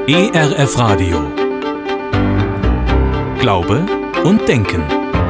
ERF Radio. Glaube und Denken.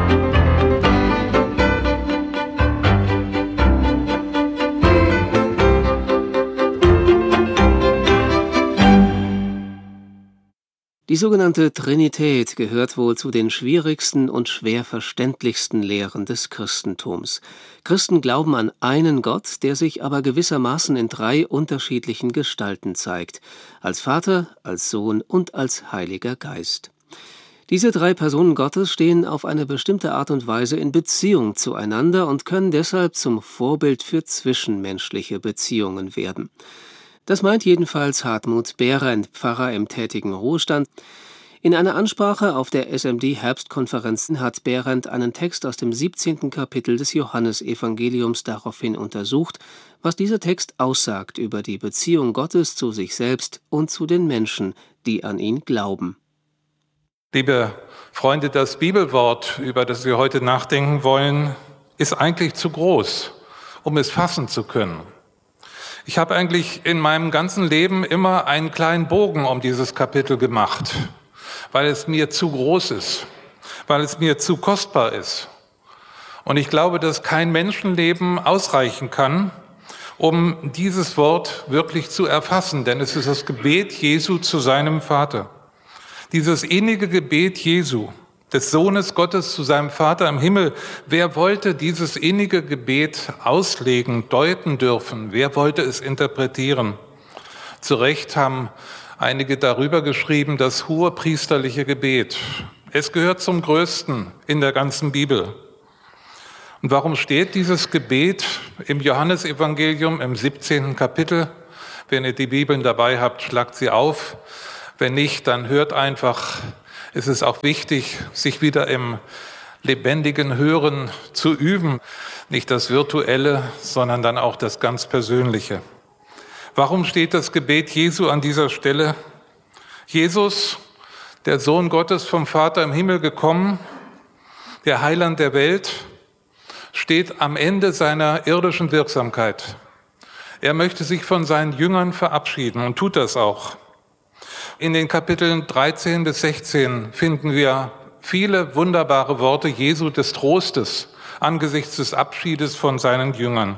Die sogenannte Trinität gehört wohl zu den schwierigsten und schwer verständlichsten Lehren des Christentums. Christen glauben an einen Gott, der sich aber gewissermaßen in 3 unterschiedlichen Gestalten zeigt: als Vater, als Sohn und als Heiliger Geist. Diese 3 Personen Gottes stehen auf eine bestimmte Art und Weise in Beziehung zueinander und können deshalb zum Vorbild für zwischenmenschliche Beziehungen werden. Das meint jedenfalls Hartmut Behrendt, Pfarrer im tätigen Ruhestand. In einer Ansprache auf der SMD-Herbstkonferenz hat Behrendt einen Text aus dem 17. Kapitel des Johannesevangeliums daraufhin untersucht, was dieser Text aussagt über die Beziehung Gottes zu sich selbst und zu den Menschen, die an ihn glauben. Liebe Freunde, das Bibelwort, über das wir heute nachdenken wollen, ist eigentlich zu groß, um es fassen zu können. Ich habe eigentlich in meinem ganzen Leben immer einen kleinen Bogen um dieses Kapitel gemacht, weil es mir zu groß ist, weil es mir zu kostbar ist. Und ich glaube, dass kein Menschenleben ausreichen kann, um dieses Wort wirklich zu erfassen, denn es ist das Gebet Jesu zu seinem Vater. Dieses innige Gebet Jesu, des Sohnes Gottes zu seinem Vater im Himmel. Wer wollte dieses innige Gebet auslegen, deuten dürfen? Wer wollte es interpretieren? Zu Recht haben einige darüber geschrieben, das hohepriesterliche Gebet. Es gehört zum Größten in der ganzen Bibel. Und warum steht dieses Gebet im Johannesevangelium im 17. Kapitel? Wenn ihr die Bibeln dabei habt, schlagt sie auf. Wenn nicht, dann hört einfach. Es ist auch wichtig, sich wieder im lebendigen Hören zu üben. Nicht das Virtuelle, sondern dann auch das ganz Persönliche. Warum steht das Gebet Jesu an dieser Stelle? Jesus, der Sohn Gottes vom Vater im Himmel gekommen, der Heiland der Welt, steht am Ende seiner irdischen Wirksamkeit. Er möchte sich von seinen Jüngern verabschieden und tut das auch. In den Kapiteln 13 bis 16 finden wir viele wunderbare Worte Jesu des Trostes angesichts des Abschiedes von seinen Jüngern.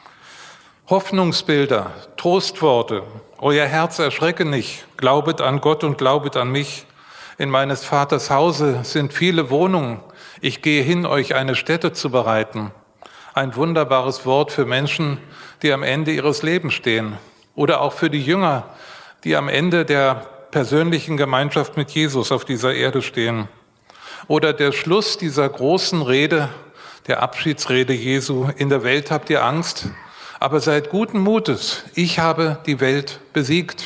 Hoffnungsbilder, Trostworte. Euer Herz erschrecke nicht, glaubet an Gott und glaubet an mich. In meines Vaters Hause sind viele Wohnungen. Ich gehe hin, euch eine Stätte zu bereiten. Ein wunderbares Wort für Menschen, die am Ende ihres Lebens stehen. Oder auch für die Jünger, die am Ende der persönlichen Gemeinschaft mit Jesus auf dieser Erde stehen. Oder der Schluss dieser großen Rede, der Abschiedsrede Jesu: In der Welt habt ihr Angst, aber seid guten Mutes, ich habe die Welt besiegt.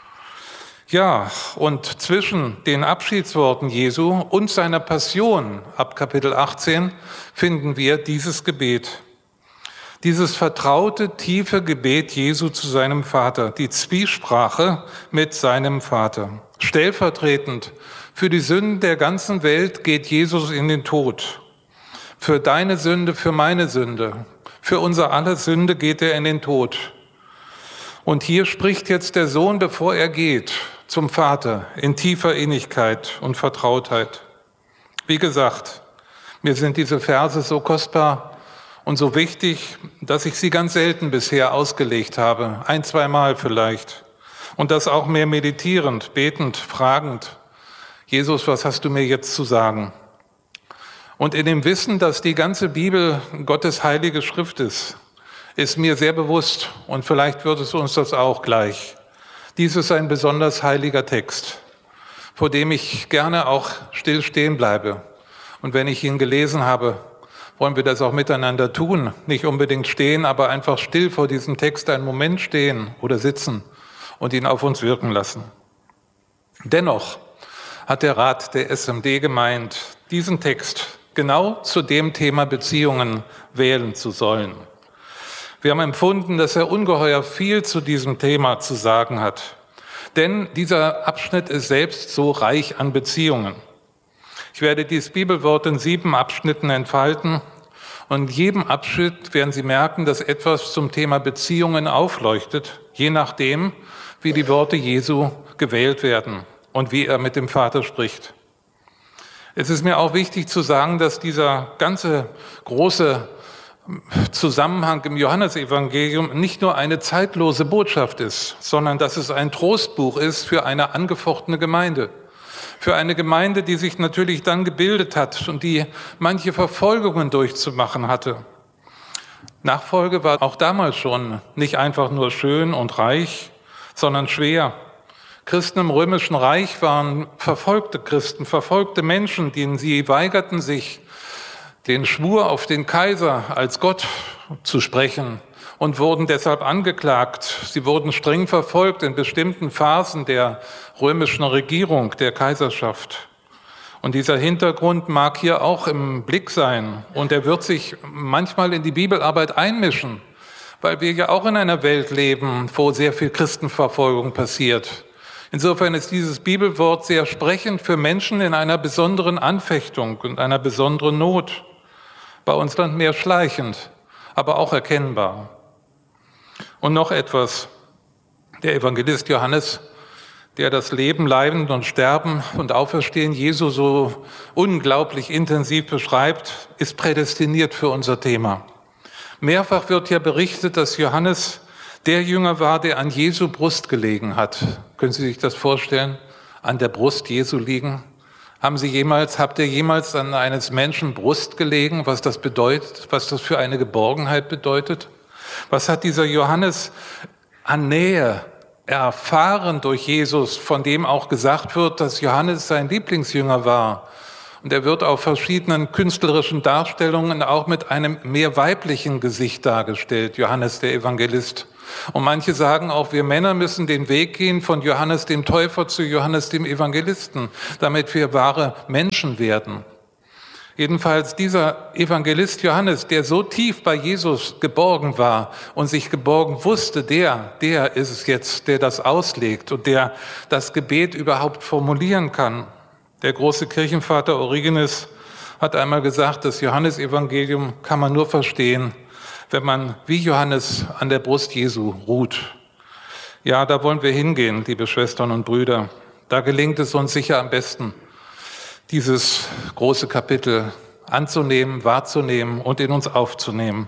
Ja, und zwischen den Abschiedsworten Jesu und seiner Passion ab Kapitel 18 finden wir dieses Gebet. Dieses vertraute, tiefe Gebet Jesu zu seinem Vater, die Zwiesprache mit seinem Vater. Stellvertretend für die Sünden der ganzen Welt geht Jesus in den Tod. Für deine Sünde, für meine Sünde, für unser aller Sünde geht er in den Tod. Und hier spricht jetzt der Sohn, bevor er geht, zum Vater in tiefer Innigkeit und Vertrautheit. Wie gesagt, mir sind diese Verse so kostbar und so wichtig, dass ich sie ganz selten bisher ausgelegt habe, 1-2 Mal vielleicht. Und das auch mehr meditierend, betend, fragend: Jesus, was hast du mir jetzt zu sagen? Und in dem Wissen, dass die ganze Bibel Gottes heilige Schrift ist mir sehr bewusst, und vielleicht wird es uns das auch gleich: Dies ist ein besonders heiliger Text, vor dem ich gerne auch still stehen bleibe. Und wenn ich ihn gelesen habe, wollen wir das auch miteinander tun. Nicht unbedingt stehen, aber einfach still vor diesem Text einen Moment stehen oder sitzen und ihn auf uns wirken lassen. Dennoch hat der Rat der SMD gemeint, diesen Text genau zu dem Thema Beziehungen wählen zu sollen. Wir haben empfunden, dass er ungeheuer viel zu diesem Thema zu sagen hat. Denn dieser Abschnitt ist selbst so reich an Beziehungen. Ich werde dieses Bibelwort in 7 Abschnitten entfalten. Und in jedem Abschnitt werden Sie merken, dass etwas zum Thema Beziehungen aufleuchtet, je nachdem, wie die Worte Jesu gewählt werden und wie er mit dem Vater spricht. Es ist mir auch wichtig zu sagen, dass dieser ganze große Zusammenhang im Johannesevangelium nicht nur eine zeitlose Botschaft ist, sondern dass es ein Trostbuch ist für eine angefochtene Gemeinde. Für eine Gemeinde, die sich natürlich dann gebildet hat und die manche Verfolgungen durchzumachen hatte. Nachfolge war auch damals schon nicht einfach nur schön und reich, sondern schwer. Christen im Römischen Reich waren verfolgte Christen, verfolgte Menschen, denen sie weigerten, sich den Schwur auf den Kaiser als Gott zu sprechen und wurden deshalb angeklagt. Sie wurden streng verfolgt in bestimmten Phasen der römischen Regierung, der Kaiserschaft. Und dieser Hintergrund mag hier auch im Blick sein und er wird sich manchmal in die Bibelarbeit einmischen, weil wir ja auch in einer Welt leben, wo sehr viel Christenverfolgung passiert. Insofern ist dieses Bibelwort sehr sprechend für Menschen in einer besonderen Anfechtung und einer besonderen Not. Bei uns dann mehr schleichend, aber auch erkennbar. Und noch etwas. Der Evangelist Johannes, der das Leben, Leiden und Sterben und Auferstehen Jesu so unglaublich intensiv beschreibt, ist prädestiniert für unser Thema. Mehrfach wird ja berichtet, dass Johannes der Jünger war, der an Jesu Brust gelegen hat. Können Sie sich das vorstellen? An der Brust Jesu liegen? Habt ihr jemals an eines Menschen Brust gelegen, was das bedeutet, was das für eine Geborgenheit bedeutet? Was hat dieser Johannes an Nähe erfahren durch Jesus, von dem auch gesagt wird, dass Johannes sein Lieblingsjünger war? Und er wird auf verschiedenen künstlerischen Darstellungen auch mit einem mehr weiblichen Gesicht dargestellt, Johannes der Evangelist. Und manche sagen auch, wir Männer müssen den Weg gehen von Johannes dem Täufer zu Johannes dem Evangelisten, damit wir wahre Menschen werden. Jedenfalls dieser Evangelist Johannes, der so tief bei Jesus geborgen war und sich geborgen wusste, der ist es jetzt, der das auslegt und der das Gebet überhaupt formulieren kann. Der große Kirchenvater Origenes hat einmal gesagt, das Johannesevangelium kann man nur verstehen, wenn man wie Johannes an der Brust Jesu ruht. Ja, da wollen wir hingehen, liebe Schwestern und Brüder. Da gelingt es uns sicher am besten, dieses große Kapitel anzunehmen, wahrzunehmen und in uns aufzunehmen.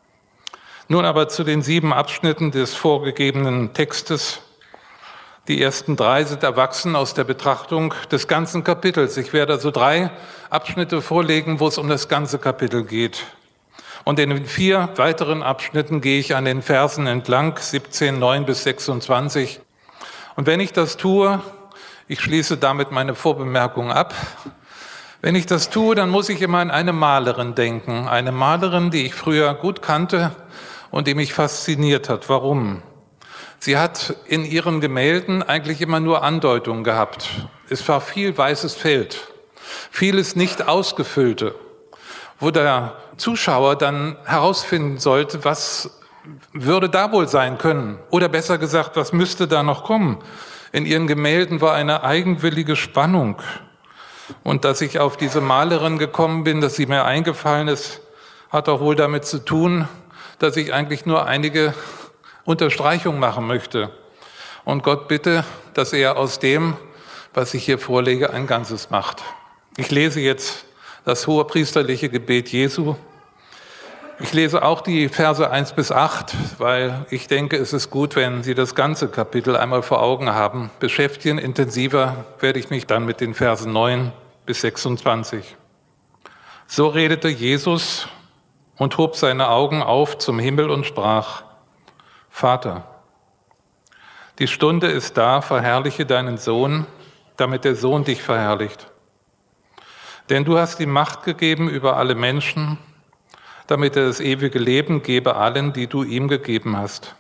Nun aber zu den 7 Abschnitten des vorgegebenen Textes. Die ersten 3 sind erwachsen aus der Betrachtung des ganzen Kapitels. Ich werde also 3 Abschnitte vorlegen, wo es um das ganze Kapitel geht. Und in den 4 weiteren Abschnitten gehe ich an den Versen entlang, 17, 9 bis 26. Und wenn ich das tue, ich schließe damit meine Vorbemerkung ab, wenn ich das tue, dann muss ich immer an eine Malerin denken. Eine Malerin, die ich früher gut kannte und die mich fasziniert hat. Warum? Sie hat in ihren Gemälden eigentlich immer nur Andeutungen gehabt. Es war viel weißes Feld, vieles nicht ausgefüllte, wo der Zuschauer dann herausfinden sollte, was würde da wohl sein können? Oder besser gesagt, was müsste da noch kommen? In ihren Gemälden war eine eigenwillige Spannung. Und dass ich auf diese Malerin gekommen bin, dass sie mir eingefallen ist, hat auch wohl damit zu tun, dass ich eigentlich nur einige Unterstreichungen machen möchte. Und Gott bitte, dass er aus dem, was ich hier vorlege, ein Ganzes macht. Ich lese jetzt das hohepriesterliche Gebet Jesu. Ich lese auch die Verse 1 bis 8, weil ich denke, es ist gut, wenn Sie das ganze Kapitel einmal vor Augen haben. Beschäftigen intensiver werde ich mich dann mit den Versen 9 bis 26. So redete Jesus und hob seine Augen auf zum Himmel und sprach: Vater, die Stunde ist da, verherrliche deinen Sohn, damit der Sohn dich verherrlicht. Denn du hast ihm Macht gegeben über alle Menschen, damit er das ewige Leben gebe allen, die du ihm gegeben hast.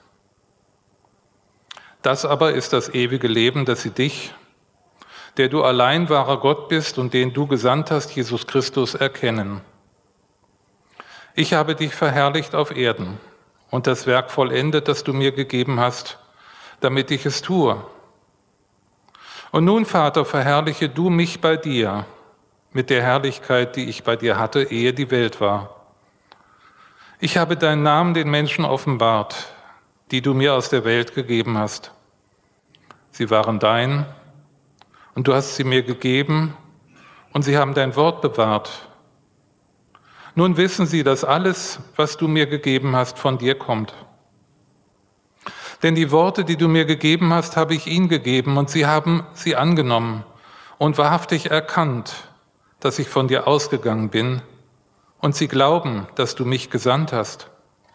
Das aber ist das ewige Leben, dass sie dich, der du allein wahrer Gott bist und den du gesandt hast, Jesus Christus, erkennen. Ich habe dich verherrlicht auf Erden und das Werk vollendet, das du mir gegeben hast, damit ich es tue. Und nun, Vater, verherrliche du mich bei dir mit der Herrlichkeit, die ich bei dir hatte, ehe die Welt war. Ich habe deinen Namen den Menschen offenbart, die du mir aus der Welt gegeben hast. Sie waren dein und du hast sie mir gegeben und sie haben dein Wort bewahrt. Nun wissen sie, dass alles, was du mir gegeben hast, von dir kommt. Denn die Worte, die du mir gegeben hast, habe ich ihnen gegeben und sie haben sie angenommen und wahrhaftig erkannt, dass ich von dir ausgegangen bin und sie glauben, dass du mich gesandt hast.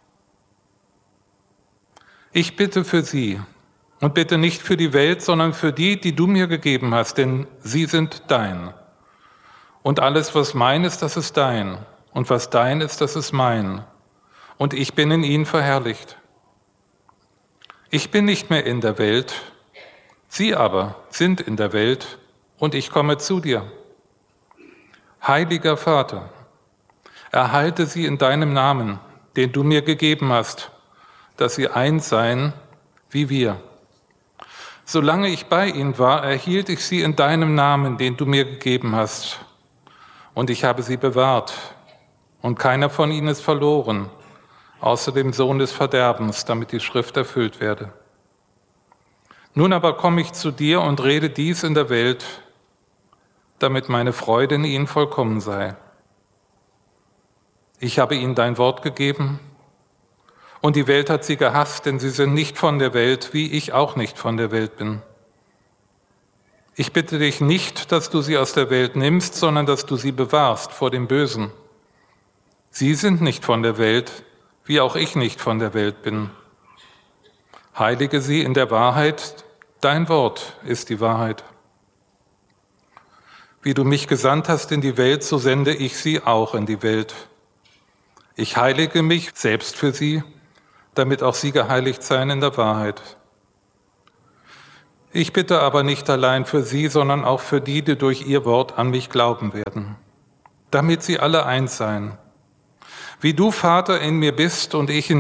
Ich bitte für sie und bitte nicht für die Welt, sondern für die, die du mir gegeben hast, denn sie sind dein. Und alles, was mein ist, das ist dein. Und was dein ist, das ist mein. Und ich bin in ihnen verherrlicht. Ich bin nicht mehr in der Welt, sie aber sind in der Welt und ich komme zu dir. Heiliger Vater, erhalte sie in deinem Namen, den du mir gegeben hast, dass sie eins seien wie wir. Solange ich bei ihnen war, erhielt ich sie in deinem Namen, den du mir gegeben hast. Und ich habe sie bewahrt. Und keiner von ihnen ist verloren, außer dem Sohn des Verderbens, damit die Schrift erfüllt werde. Nun aber komme ich zu dir und rede dies in der Welt, damit meine Freude in ihnen vollkommen sei. Ich habe ihnen dein Wort gegeben, und die Welt hat sie gehasst, denn sie sind nicht von der Welt, wie ich auch nicht von der Welt bin. Ich bitte dich nicht, dass du sie aus der Welt nimmst, sondern dass du sie bewahrst vor dem Bösen. Sie sind nicht von der Welt, wie auch ich nicht von der Welt bin. Heilige sie in der Wahrheit, dein Wort ist die Wahrheit. Wie du mich gesandt hast in die Welt, so sende ich sie auch in die Welt. Ich heilige mich selbst für sie, damit auch sie geheiligt seien in der Wahrheit. Ich bitte aber nicht allein für sie, sondern auch für die, die durch ihr Wort an mich glauben werden, damit sie alle eins seien. Wie du, Vater, in mir bist und ich in